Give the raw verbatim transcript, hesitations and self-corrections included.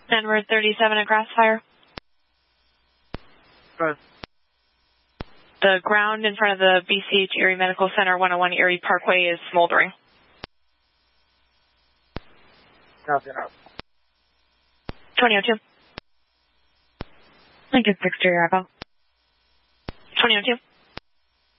Denver thirty-seven at Grassfire. Good. The ground in front of the B C H Erie Medical Center one oh one Erie Parkway is smoldering. Copy out. twenty oh two. Lincoln six to your echo. twenty oh two.